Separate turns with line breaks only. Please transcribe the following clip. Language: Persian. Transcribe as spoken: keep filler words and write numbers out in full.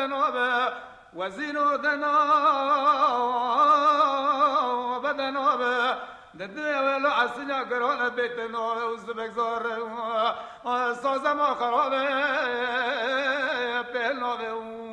دنابه وزين ودنا بدنابه دنيا ولا عسنيا كرون بيتنا وزبك زار سازما خرابه بينابه